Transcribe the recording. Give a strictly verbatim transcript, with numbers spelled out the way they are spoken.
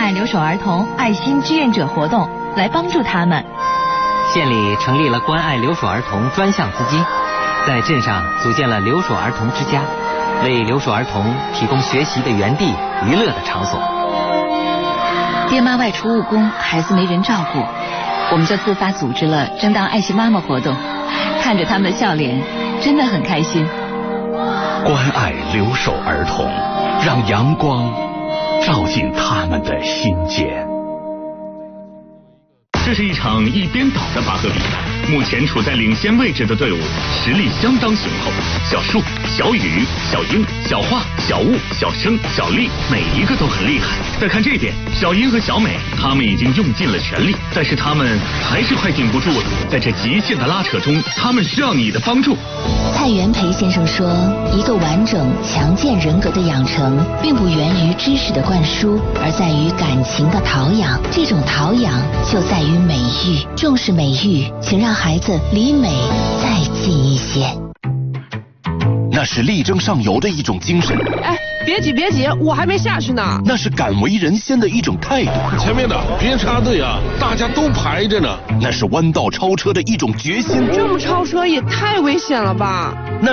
爱留守儿童爱心志愿者活动，来帮助他们。 县里成立了关爱留守儿童专项资金，在镇上组建了留守儿童之家，为留守儿童提供学习的园地、娱乐的场所。 爹妈外出务工，孩子没人照顾，我们就自发组织了争当爱心妈妈活动，看着他们的笑脸，真的很开心。 关爱留守儿童，让阳光照进他们的心间。 这是一场一边倒的拔河比赛，目前处在领先位置的队伍实力相当雄厚。小树、小雨、小英、小花、小雾、小生、小丽，每一个都很厉害。再看这边，小英和小美，他们已经用尽了全力，但是他们还是快顶不住了。在这极限的拉扯中，他们需要你的帮助。 蔡元培先生说，一个完整强健人格的养成，并不源于知识的灌输，而在于感情的陶养。这种陶养就在于美育，重视美育，请让孩子离美再近一些。 那是力争上游的一种精神。 哎，别急别急，我还没下去呢。 那是敢为人先的一种态度。 前面的别插队啊，大家都排着呢。 那是弯道超车的一种决心。 这么超车也太危险了吧？ 那